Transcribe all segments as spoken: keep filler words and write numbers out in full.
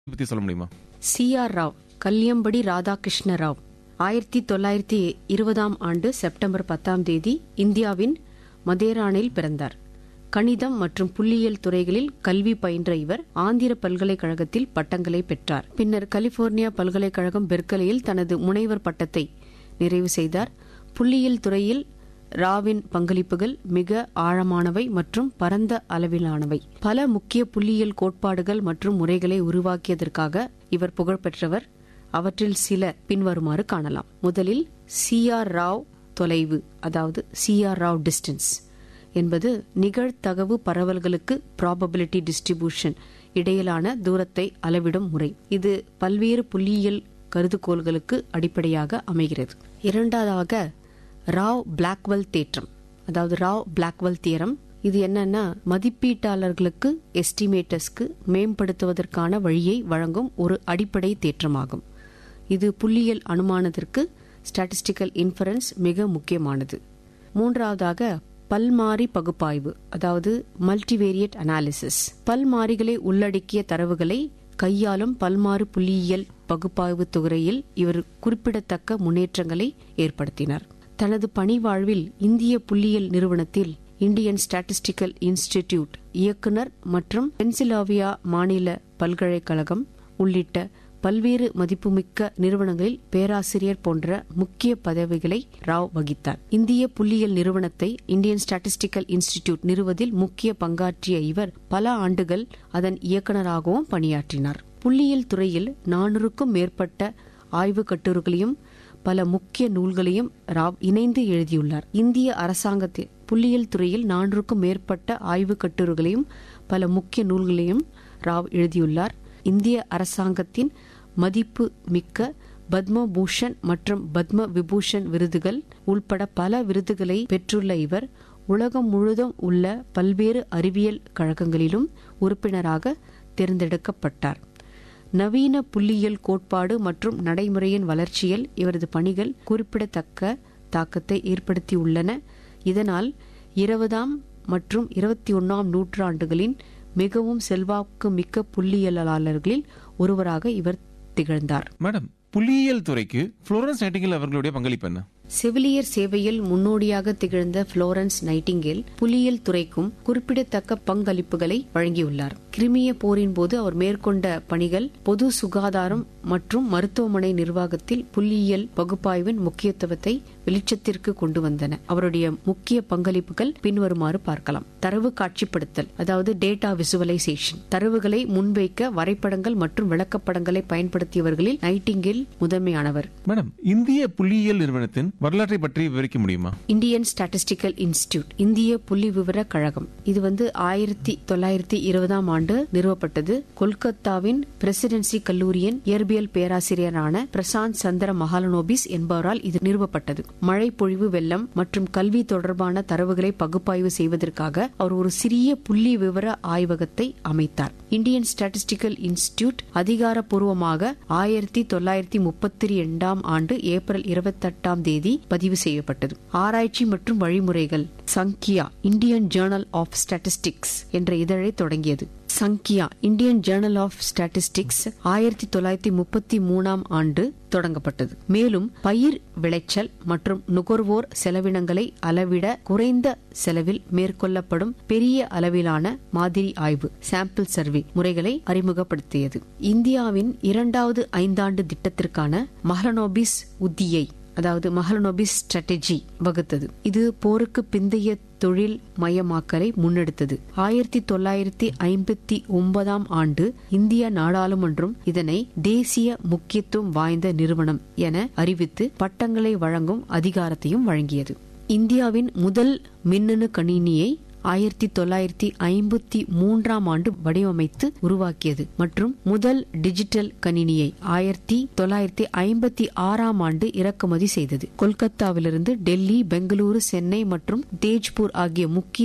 பத்தி சொல்ல முடியுமா? சி ஆர் ராவ், கல்யம்படி ராதாகிருஷ்ண ராவ், ஆயிரத்தி தொள்ளாயிரத்தி இருபதாம் ஆண்டு செப்டம்பர் பத்தாம் தேதி இந்தியாவின் மதேரானில் பிறந்தார். கணிதம் மற்றும் புள்ளியியல் துறைகளில் கல்வி பயின்ற இவர் ஆந்திர பல்கலைக்கழகத்தில் பட்டங்களை பெற்றார். பின்னர் கலிபோர்னியா பல்கலைக்கழகம் பெர்க்கலியில் தனது முனைவர் பட்டத்தை நிறைவு செய்தார். புள்ளியியல் துறையில் ராவின் பங்களிப்புகள் மிக ஆழமானவை மற்றும் பரந்த அளவிலானவை. பல முக்கிய புள்ளியியல் கோட்பாடுகள் மற்றும் முறைகளை உருவாக்கியதற்காக இவர் புகழ்பெற்றவர். அவற்றில் சில பின்வருமாறு காணலாம். முதலில் சி ஆர் ராவ் தொலைவு, அதாவது சி ஆர் ராவ் டிஸ்டன்ஸ் என்பது நிகழ்தகவு பரவல்களுக்கு ப்ராபபிலிட்டி டிஸ்ட்ரிபியூஷன் இடையிலான தூரத்தை அளவிடும் முறை. இது பல்வேறு புள்ளியியல் கருதுகோள்களுக்கு அடிப்படையாக அமைகிறது. இரண்டாவதாக ராவ் பிளாக்வெல் தேற்றம், அதாவது ராவ் பிளாக்வெல் தியரம். இது என்னன்னா, மதிப்பீட்டாளர்களுக்கு எஸ்டிமேட்டர்ஸ்க்கு மேம்படுத்துவதற்கான வழியை வழங்கும் ஒரு அடிப்படை தேற்றமாகும். இது புள்ளியியல் அனுமானத்திற்கு ஸ்டாட்டிஸ்டிக்கல் இன்ஃபரன்ஸ் மிக முக்கியமானது. மூன்றாவதாக பல்மாறி பகுப்பாய்வு, அதாவது மல்டிவேரியட் அனாலிசிஸ். பல்மாறிகளை உள்ளடக்கிய தரவுகளை கையாளும் பல்மாறு புள்ளியியல் பகுப்பாய்வு துறையில் இவர் குறிப்பிடத்தக்க முன்னேற்றங்களை ஏற்படுத்தினார். தனது பணி வாழ்வில் இந்திய புள்ளியியல் நிறுவனத்தில் இந்தியன் ஸ்டாட்டிஸ்டிக்கல் இன்ஸ்டிடியூட் இயக்குனர் மற்றும் பென்சில்வேனியா மாநில பல்கலைக்கழகம் உள்ளிட்ட பல்வேறு மதிப்புமிக்க நிறுவனங்களில் பேராசிரியர் போன்ற முக்கிய பதவிகளை ராவ் வகித்தார். இந்திய புள்ளியியல் நிறுவனத்தை இந்தியன் ஸ்டாட்டிஸ்டிக்கல் இன்ஸ்டிடியூட் நிறுவதில் முக்கிய பங்காற்றிய இவர் பல ஆண்டுகள் அதன் இயக்குநராகவும் பணியாற்றினார். புள்ளியியல் துறையில் நானூறுக்கும் மேற்பட்ட ஆய்வு கட்டுரைகளையும் பல முக்கிய நூல்களையும் ராவ் இணைந்து எழுதியுள்ளார். இந்திய அரசாங்கத்தில் புள்ளியியல் துறையில் நானூறுக்கும் மேற்பட்ட ஆய்வு கட்டுரைகளையும் பல முக்கிய நூல்களையும் ராவ் எழுதியுள்ளார். இந்திய அரசாங்கத்தின் மதிப்பு மிக்க பத்ம பூஷன் மற்றும் பத்ம விபூஷன் விருதுகள் உள்பட பல விருதுகளை பெற்றுள்ள இவர் உலகம் முழுதும் உள்ள பல்வேறு அறிவியல் கழகங்களிலும் உறுப்பினராக தேர்ந்தெடுக்கப்பட்டார். நவீன புள்ளியியல் கோட்பாடு மற்றும் நடைமுறையின் வளர்ச்சியில் இவரது பணிகள் குறிப்பிடத்தக்க தாக்கத்தை ஏற்படுத்தியுள்ளன. இதனால் இருபதாம் மற்றும் இருபத்தி ஒன்னாம் நூற்றாண்டுகளின் மிகவும் செல்வாக்கு மிக்க புள்ளியியலாளர்களில் ஒருவராக இவர் திகழ்ந்தார். மேடம், புள்ளியியல் துறைக்கு புளோரன்ஸ் நைட்டிங்கேல் அவர்களுடைய பங்களிப்பு என்ன? செவிலியர் சேவையில் முன்னோடியாக திகழ்ந்த புளோரன்ஸ் நைட்டிங்கேல் புள்ளியியல் துறைக்கும் குறிப்பிடத்தக்க பங்களிப்புகளை வழங்கியுள்ளார். கிரிமிய போரின் போது அவர் மேற்கொண்ட பணிகள் பொது சுகாதாரம் மற்றும் மருத்துவமனை நிர்வாகத்தில் புள்ளியியல் பகுப்பாய்வின் முக்கியத்துவத்தை வெளிச்சத்திற்கு கொண்டு வந்தன. அவருடைய முக்கிய பங்களிப்புகள் பின்வருமாறு பார்க்கலாம். தரவு காட்சிப்படுத்தல், அதாவது டேட்டா விசுவலைசேஷன். தரவுகளை முன்வைக்க வரைபடங்கள் மற்றும் விளக்கப்படங்களை பயன்படுத்தியவர்களில் நைட்டிங்கேல் முதன்மையானவர். மேடம், இந்திய புள்ளியியல் நிறுவனத்தின் வரலாற்றை பற்றி விவரிக்க முடியுமா? இந்தியன் ஸ்டாட்டிஸ்டிக்கல் இன்ஸ்டிடியூட், இந்திய புள்ளி விவர கழகம். இது வந்து ஆயிரத்தி தொள்ளாயிரத்தி இருபதாம் ஆண்டு நிறுவப்பட்டது. கொல்கத்தாவின் பிரசிடென்சி கல்லூரியின் இயற்பியல் பேராசிரியரான பிரசாந்த் சந்திர மகாலனோபிஸ் என்பவரால் இது நிறுவப்பட்டது. மழை பொழிவு, வெள்ளம் மற்றும் கல்வி தொடர்பான தரவுகளை பகுப்பாய்வு செய்வதற்காக அவர் ஒரு சிறிய புள்ளி விவர ஆய்வகத்தை அமைத்தார். இந்தியன் ஸ்டாட்டிஸ்டிக்கல் இன்ஸ்டிடியூட் அதிகாரப்பூர்வமாக ஆயிரத்தி தொள்ளாயிரத்தி முப்பத்தி இரண்டாம் ஆண்டு ஏப்ரல் இருபத்தி எட்டாம் தேதி பதிவு செய்யப்பட்டது. ஆராய்ச்சி மற்றும் வழிமுறைகள் சங்கியா இந்தியன் ஜேர்னல் ஆஃப் ஸ்டாட்டிஸ்டிக்ஸ் என்ற இதழை தொடங்கியது. சங்கியா இந்தியன் ஜேர்னல் ஆஃப் ஸ்டாட்டிஸ்டிக்ஸ் ஆயிரத்தி தொள்ளாயிரத்தி முப்பத்தி மூணாம் ஆண்டு தொடங்கப்பட்டது. மேலும் பயிர் விளைச்சல் மற்றும் நுகர்வோர் செலவினங்களை அளவிட குறைந்த செலவில் மேற்கொள்ளப்படும் பெரிய அளவிலான மாதிரி ஆய்வு சாம்பிள் சர்வே முறைகளை அறிமுகப்படுத்தியது. இந்தியாவின் இரண்டாவது ஐந்தாண்டு திட்டத்திற்கான மஹலனோபிஸ் உத்தியை, அதாவது மஹலனோபிஸ் ஸ்ட்ராட்டஜி வகுத்தது. இது போருக்கு பிந்தைய தொழில் மயமாக்கலை முன்னெடுத்தது. ஆயிரத்தி தொள்ளாயிரத்தி ஐம்பத்தி ஒன்பதாம் ஆண்டு இந்திய நாடாளுமன்றம் இதனை தேசிய முக்கியத்துவம் வாய்ந்த நிறுவனம் என அறிவித்து பட்டங்களை வழங்கும் அதிகாரத்தையும் வழங்கியது. இந்தியாவின் முதல் மின்னணு கணினியை ஆயிரத்தி தொள்ளாயிரத்தி ஐம்பத்தி மூன்றாம் ஆண்டு வடிவமைத்து உருவாக்கியது மற்றும் முதல் டிஜிட்டல் கணினியை ஆயிரத்தி தொள்ளாயிரத்தி ஐம்பத்தி ஆறாம் ஆண்டு இறக்குமதி செய்தது. கொல்கத்தாவிலிருந்து டெல்லி, பெங்களூரு, சென்னை மற்றும் தேஜ்பூர் ஆகிய முக்கிய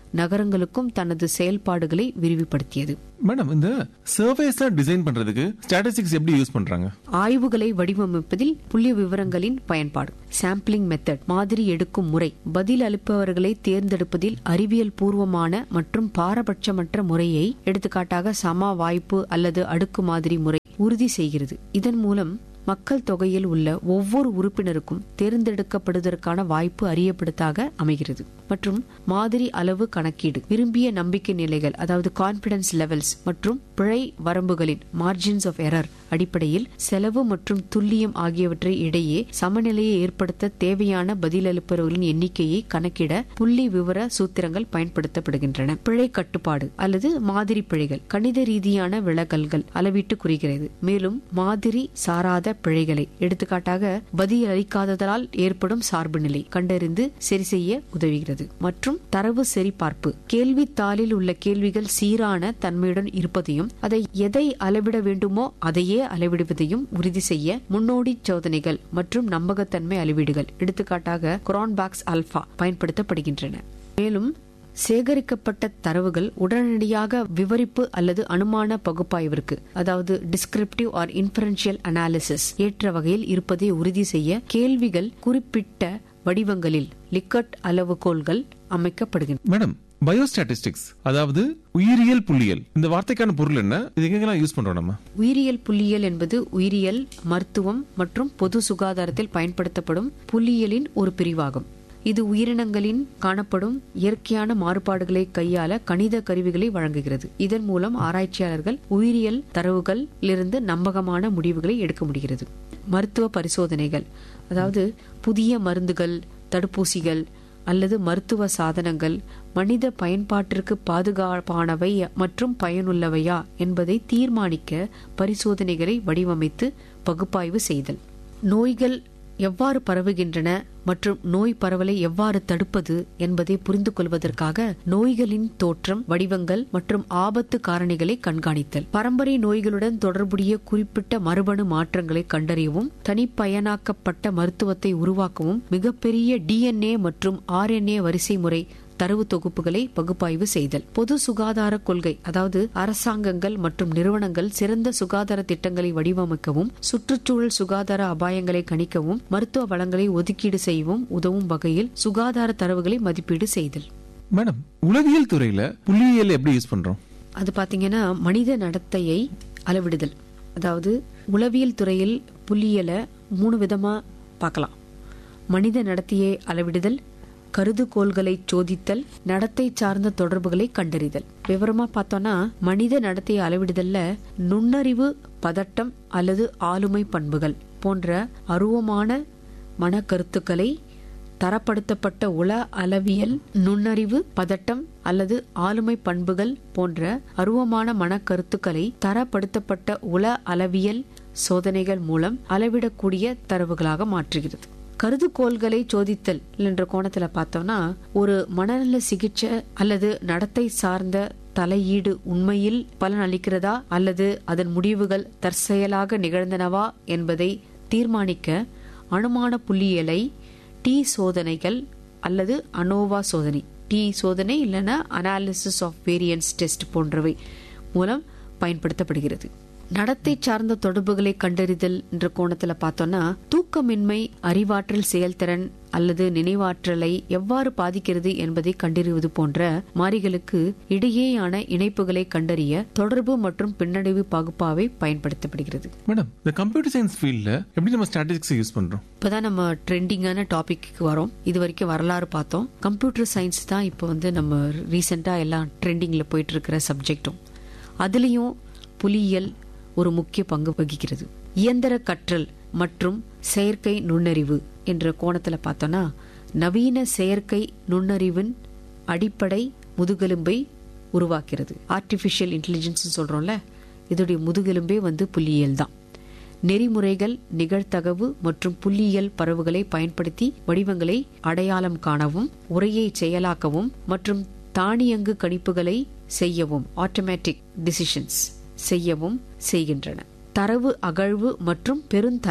நகரங்களுக்கும் தனது செயல்பாடுகளை விரிவுபடுத்தியது. மேடம், இந்த சர்வேஸ் டிசைன் பண்றதுக்கு ஸ்டாட்டிஸ்டிக்ஸ் எப்படி யூஸ் பண்றாங்க? ஆய்வுகளை வடிவமைப்பதில் புள்ளி விவரங்களின் பயன்பாடு, சாம்பிளிங் மெத்தட், மாதிரி எடுக்கும் முறை, பதில் அளிப்பவர்களை தேர்ந்தெடுப்பதில் அறிவியல் பூர்வமான மற்றும் பாரபட்சமற்ற முறையை, எடுத்துக்காட்டாக சம வாய்ப்பு அல்லது அடுக்கு மாதிரி முறை உறுதி செய்கிறது. இதன் மூலம் மக்கள் தொகையில் உள்ள ஒவ்வொரு உறுப்பினருக்கும் தேர்ந்தெடுக்கப்படுவதற்கான வாய்ப்பு அறியப்படுத்தாக அமைகிறது. மற்றும் மாதிரி அளவு கணக்கீடு, விரும்பிய நம்பிக்கை நிலைகள் அதாவது கான்பிடன்ஸ் லெவல்ஸ் மற்றும் பிழை வரம்புகளின் மார்ஜின்ஸ் ஆஃப் எரர் அடிப்படையில் செலவு மற்றும் துல்லியம் ஆகியவற்றை இடையே சமநிலையை ஏற்படுத்த தேவையான பதிலளிப்பவர்களின் எண்ணிக்கையை கணக்கிட புள்ளி விவர சூத்திரங்கள் பயன்படுத்தப்படுகின்றன. பிழை கட்டுப்பாடு அல்லது மாதிரி பிழைகள் கணித ரீதியான விலகல்கள் அளவீட்டு குறிக்கிறது. மேலும் மாதிரி சாராத பிழைகளை, எடுத்துக்காட்டாக பதில் அளிக்காததால் ஏற்படும் சார்பு நிலை கண்டறிந்து சரி செய்ய உதவுகிறது. மற்றும் தரவு சரிபார்ப்பு, கேள்வித்தாளில் உள்ள கேள்விகள் சீரான தன்மையுடன் இருப்பதையும் அதை எதை அளவிட வேண்டுமோ அதையே அளவிடுவதையும் உறுதி செய்ய முன்னோடி சோதனைகள் மற்றும் நம்பகத்தன்மை அளவீடுகள், எடுத்துக்காட்டாக குரான்பாக்ஸ் அல்பா பயன்படுத்தப்படுகின்றன. மேலும் சேகரிக்கப்பட்ட தரவுகள் உடனடியாக விவரிப்பு அல்லது அனுமான பகுப்பாய்விற்கு அதாவது டிஸ்கிரிப்டிவ் ஆர் இன்ஃபரன்ஷியல் அனாலிசிஸ் ஏற்ற வகையில் இருப்பதை உறுதி செய்ய கேள்விகள் குறிப்பிட்ட வடிவங்களில் லிக்கட் அளவுகோல்கள் அமைக்கப்படுகின்றன. மேடம், பயோஸ்டாட்டிஸ்டிக்ஸ் அதாவது உயிரியல் புள்ளியியல், இந்த வார்த்தைக்கான பொருள் என்ன? இது எங்கெல்லாம் யூஸ் பண்றோம் நம்ம? உயிரியல் புள்ளியியல் என்பது உயிரியல், மருத்துவம் மற்றும் பொது சுகாதாரத்தில் பயன்படுத்தப்படும் புள்ளியியலின் ஒரு பிரிவாகும். இது உயிரினங்களின் காணப்படும் இயற்கையான மாறுபாடுகளை கையாள கணித கருவிகளை வழங்குகிறது. இதன் மூலம் ஆராய்ச்சியாளர்கள் உயிரியல் தரவுகள் இருந்து நம்பகமான முடிவுகளை எடுக்க முடிகிறது. மருத்துவ பரிசோதனைகள் அதாவது புதிய மருந்துகள், தடுப்பூசிகள் அல்லது மருத்துவ சாதனங்கள் மனித பயன்பாட்டிற்கு பாதுகாப்பானவை மற்றும் பயனுள்ளவையா என்பதை தீர்மானிக்க பரிசோதனைகளை வடிவமைத்து பகுப்பாய்வு செய்தல். நோய்கள் எவ்வாறு பரவுகின்றன மற்றும் நோய் பரவலை எவ்வாறு தடுப்பது என்பதை புரிந்து கொள்வதற்காக நோய்களின் தோற்றம், வடிவங்கள் மற்றும் ஆபத்து காரணிகளை கண்காணித்தல். பரம்பரை நோய்களுடன் தொடர்புடைய குறிப்பிட்ட மரபணு மாற்றங்களை கண்டறியவும், தனிப்பயனாக்கப்பட்ட மருத்துவத்தை உருவாக்கவும் மிகப்பெரிய டிஎன்ஏ மற்றும் ஆர்என்ஏ வரிசை முறை தரவு தொகுப்புகளை பகுப்பாய்வு செய்தல். பொது சுகாதார கொள்கை அதாவது அரசாங்கங்கள் மற்றும் நிறுவனங்கள் சிறந்த சுகாதார திட்டங்களை வடிவமைக்கவும், சுற்றுச்சூழல் சுகாதார அபாயங்களை கணிக்கவும், மருத்துவ வளங்களை ஒதுக்கீடு செய்யவும் உதவும் வகையில் சுகாதார தரவுகளை மதிப்பீடு செய்தல். மேடம், உளவியல் துறையில புள்ளியியல் எப்படி யூஸ் பண்றோம்? அது பாத்தீங்கன்னா மனித நடத்தையை அளவிடுதல். அதாவது உளவியல் துறையில் புள்ளியியலை மூணு விதமா பார்க்கலாம். மனித நடத்தையை அளவிடுதல், கருதுகோள்களை சோதித்தல், நடத்தை சார்ந்த தொடர்புகளை கண்டறிதல். விவரமா பார்த்தோம்னா மனித நடத்தையை அளவிடுதல்ல நுண்ணறிவு, பதட்டம் அல்லது ஆளுமை பண்புகள் போன்ற அருவமான மனக்கருத்துக்களை தரப்படுத்தப்பட்ட உள அளவியல் நுண்ணறிவு, பதட்டம் அல்லது ஆளுமை பண்புகள் போன்ற அருவமான மனக்கருத்துக்களை தரப்படுத்தப்பட்ட உள அளவியல் சோதனைகள் மூலம் அளவிடக்கூடிய தரவுகளாக மாற்றுகிறது. கருதுகோள்களை சோதித்தல் என்ற கோணத்துல பார்த்தோம்னா ஒரு மனநல சிகிச்சை அல்லது நடத்தை சார்ந்த தலையீடு உண்மையில் பலன் அளிக்கிறதா அல்லது அதன் முடிவுகள் தற்செயலாக நிகழ்ந்தனவா என்பதை தீர்மானிக்க அனுமான புள்ளியியலை டி சோதனைகள் அல்லது அனோவா சோதனை, டி சோதனை இல்லைன்னா அனாலிசிஸ் ஆஃப் வேரியன்ஸ் டெஸ்ட் போன்றவை மூலம் பயன்படுத்தப்படுகிறது. நடத்தை சார்ந்த தொடர்புகளை கண்டறிதல் என்ற கோணத்துல பார்த்தோம்னா தூக்கமின்மை அறிவாற்றல் செயல்திறன் அல்லது நினைவாற்றலை எவ்வாறு பாதிக்கிறது என்பதை கண்டறிவது போன்ற மாறிகளுக்கு இடையேயான இணைப்புகளை கண்டறிய தொடர்பு மற்றும் பின்னடைவு பகுப்பாய்வை பயன்படுத்தப்படுகிறது. மேடம், இந்த கம்ப்யூட்டர் சயின்ஸ் ஃபீல்ட்ல எப்படி நம்ம ஸ்டாட்டிஸ்டிக்ஸ் யூஸ் பண்றோம்? இப்பதான் நம்ம ட்ரெண்டிங்கான டாபிக்கு வரோம். இது வரைக்கும் வரலாறு பார்த்தோம். கம்ப்யூட்டர் சயின்ஸ் தான் இப்போ வந்து நம்ம ரீசெண்டா எல்லாம் ட்ரெண்டிங்ல போயிட்டு இருக்கிற சப்ஜெக்டும். அதுலயும் புலியியல் ஒரு முக்கிய பங்கு வகிக்கிறது. இயந்திர கற்றல் மற்றும் செயற்கை நுண்ணறிவு என்ற கோணத்துல பார்த்தோம்னா நவீன செயற்கை நுண்ணறிவின் அடிப்படை முதுகெலும்பை உருவாக்கிறது. ஆர்டிபிஷியல் இன்டெலிஜென்ஸ் சொல்றோம்ல, இதோடைய முதுகெலும்பே வந்து புள்ளியியல் தான். நெறிமுறைகள், நிகழ்தகவு மற்றும் புள்ளியியல் பரவுகளை பயன்படுத்தி வடிவங்களை அடையாளம் காணவும், உரையை செயலாக்கவும் மற்றும் தானியங்கு கணிப்புகளை செய்யவும், ஆட்டோமேட்டிக் டிசிஷன்ஸ் செய்யவும் செய்கின்றன. தரவு அகழ்வு மற்றும் பெருந்தரவு.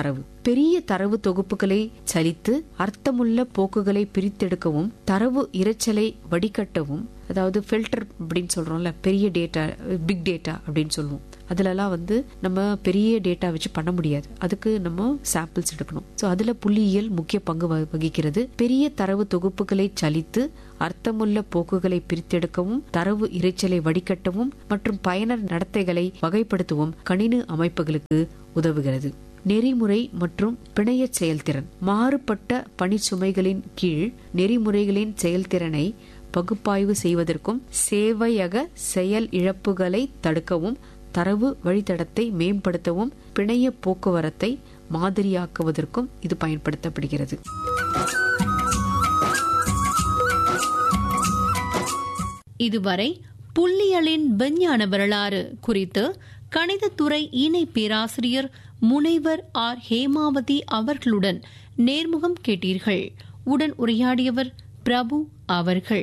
பெரிய தரவு தொகுப்புகளை சலித்து அர்த்தமுள்ள போக்குகளை பிரித்தெடுக்கவும் தரவு இரைச்சலை வடிகட்டவும், அதாவது ஃபில்டர் அப்படின்னு சொல்றோம்ல, பெரிய டேட்டா, பிக் டேட்டா அப்படின்னு சொல்லுவோம். அதுலலாம் வந்து நம்ம பெரிய டேட்டா வச்சு பண்ண முடியாது, அதுக்கு நம்ம சாம்பிள்ஸ் எடுக்கணும். ஸோ அதுல புள்ளியியல் முக்கிய பங்கு வகிக்கிறது. பெரிய தரவு தொகுப்புகளை சலித்து அர்த்தமுள்ள போக்குகளை பிரித்தெடுக்கவும் தரவு இரைச்சலை வடிகட்டவும் மற்றும் பயனர் நடத்தைகளை வகைப்படுத்தவும் கணினி அமைப்புகளுக்கு உதவுகிறது. நெறிமுறை மற்றும் பிணைய செயல்திறன். மாறுபட்ட பணிச்சுமைகளின் கீழ் நெறிமுறைகளின் செயல்திறனை பகுப்பாய்வு செய்வதற்கும் சேவையக செயல் இழப்புகளை தடுக்கவும் தரவு வழித்தடத்தை மேம்படுத்தவும் பிணைய போக்குவரத்தை மாதிரியாக்குவதற்கும் இது பயன்படுத்தப்படுகிறது. இதுவரை புள்ளியலின் விஞ்ஞான வரலாறு குறித்து கணிதத்துறை இணை பேராசிரியர் முனைவர் ஆர் ஹேமாவதி அவர்களுடன் நேர்முகம் கேட்டீர்கள். உடன் உரையாடியவர் பிரபு அவர்கள்.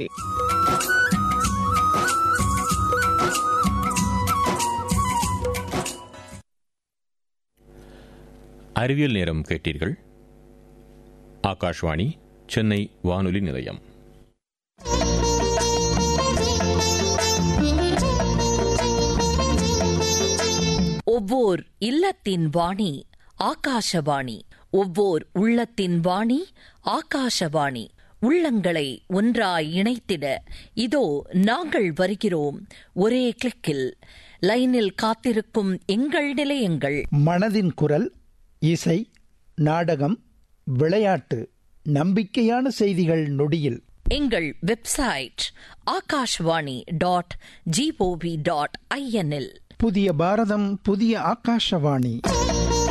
அறிவியல் நேரம் கேட்டீர்கள். ஆகாஷ்வாணி சென்னை வானொலி நிலையம். ஒவ்வோர் இல்லத்தின் வாணி ஆகாஷவாணி, ஒவ்வோர் உள்ளத்தின் வாணி ஆகாஷவாணி. உள்ளங்களை ஒன்றாய் இணைத்திட இதோ நாங்கள் வருகிறோம் ஒரே கிளிக்கில். லைனில் காத்திருக்கும் எங்கள் நிலையங்கள். மனதின் குரல், இசை, நாடகம், விளையாட்டு, நம்பிக்கையான செய்திகள் நொடியில். எங்கள் website Akashvani dot gov dot INL. புதிய பாரதம், புதிய ஆகாஷவாணி.